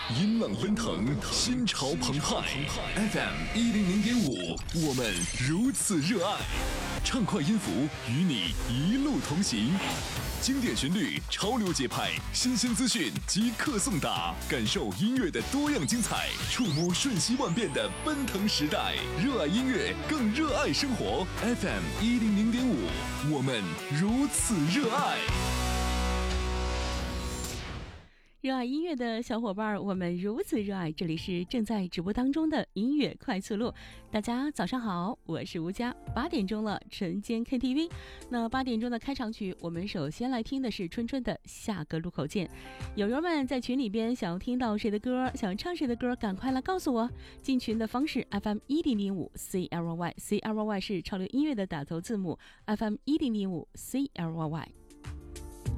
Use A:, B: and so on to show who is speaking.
A: 音浪奔腾，心潮澎湃。FM100.5，我们如此热爱。畅快音符与你一路同行，经典旋律，潮流节拍，新鲜资讯即刻送达，感受音乐的多样精彩，触摸瞬息万变的奔腾时代。热爱音乐，更热爱生活。FM100.5，我们如此热爱。
B: 热爱音乐的小伙伴，我们如此热爱。这里是正在直播当中的音乐快速路。大家早上好，我是吴佳。8点钟了，晨间 KTV。那8点钟的开场曲，我们首先来听的是春春的《下个路口见》。友友们在群里边想要听到谁的歌，想唱谁的歌，赶快来告诉我。进群的方式 FM100.5 CLY 是潮流音乐的打头字母 FM100.5 CLY。